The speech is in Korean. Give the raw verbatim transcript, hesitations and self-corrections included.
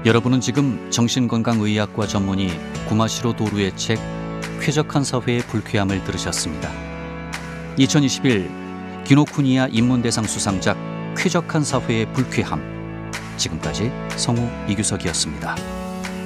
여러분은 지금 정신건강의학과 전문의 구마시로 도루의 책 쾌적한 사회의 불쾌함을 들으셨습니다. 이천이십일 기노쿠니아 입문대상 수상작 쾌적한 사회의 불쾌함. 지금까지 성우 이규석이었습니다.